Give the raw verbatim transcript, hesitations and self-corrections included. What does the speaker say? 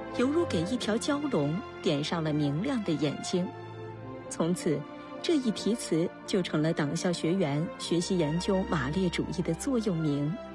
犹如给一条蛟龙点上了明亮的眼睛。从此，这一题词就成了党校学员学习研究马列主义的座右铭。